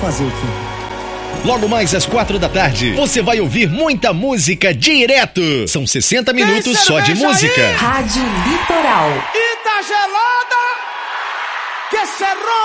fazer aqui. Logo mais às 4 da tarde, você vai ouvir muita música direto. São 60 minutos só de música. Rádio Litoral. E tá gelada, que cerrou.